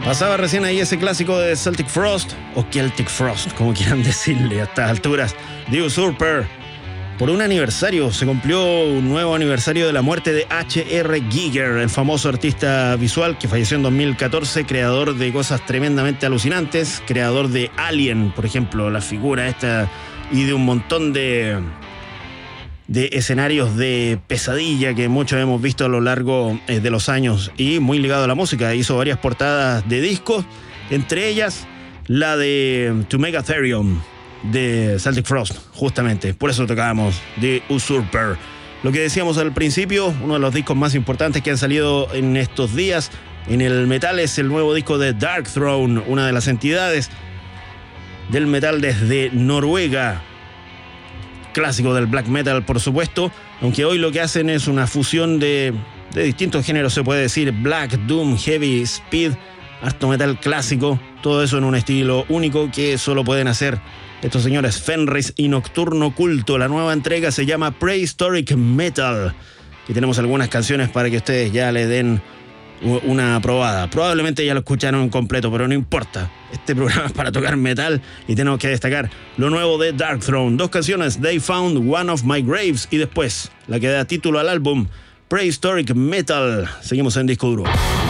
Pasaba recién ahí ese clásico de Celtic Frost, o Celtic Frost, como quieran decirle a estas alturas, The Usurper. Por un aniversario, se cumplió un nuevo aniversario de la muerte de H.R. Giger, el famoso artista visual que falleció en 2014, creador de cosas tremendamente alucinantes, creador de Alien, por ejemplo, la figura esta, y de un montón de escenarios de pesadilla que muchos hemos visto a lo largo de los años, y muy ligado a la música. Hizo varias portadas de discos, entre ellas la de To Megatherium de Celtic Frost, justamente. Por eso tocábamos The Usurper. Lo que decíamos al principio, uno de los discos más importantes que han salido en estos días en el metal es el nuevo disco de Darkthrone, una de las entidades del metal desde Noruega, clásico del black metal, por supuesto, aunque hoy lo que hacen es una fusión de distintos géneros, se puede decir: black, doom, heavy, speed, harto metal clásico, todo eso en un estilo único que solo pueden hacer estos señores Fenris y Nocturno Culto. La nueva entrega se llama Prehistoric Metal y tenemos algunas canciones para que ustedes ya le den una probada. Probablemente ya lo escucharon completo, pero no importa. Este programa es para tocar metal y tenemos que destacar lo nuevo de Darkthrone. 2 canciones: They Found One of My Graves, y después la que da título al álbum, Prehistoric Metal. Seguimos en Disco Duro.